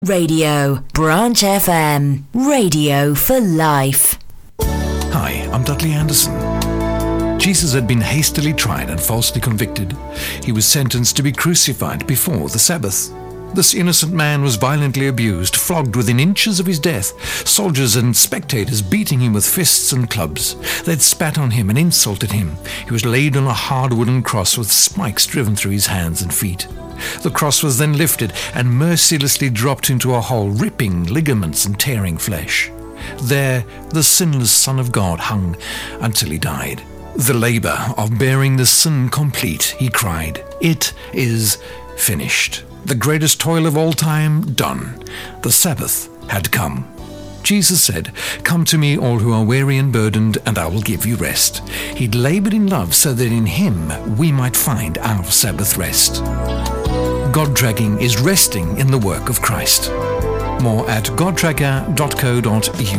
Radio, Branch FM, radio for life. Hi, I'm Dudley Anderson. Jesus had been hastily tried and falsely convicted. He was sentenced to be crucified before the Sabbath. This innocent man was violently abused, flogged within inches of his death, soldiers and spectators beating him with fists and clubs. They'd spat on him and insulted him. He was laid on a hard wooden cross with spikes driven through his hands and feet. The cross was then lifted and mercilessly dropped into a hole, ripping ligaments and tearing flesh. There, the sinless Son of God hung until he died. The labor of bearing the sin complete, he cried. It is finished. The greatest toil of all time done. The Sabbath had come. Jesus said, "Come to me, all who are weary and burdened, and I will give you rest." He'd labored in love so that in him we might find our Sabbath rest. God Dragging is resting in the work of Christ. More at goddragger.co.uk.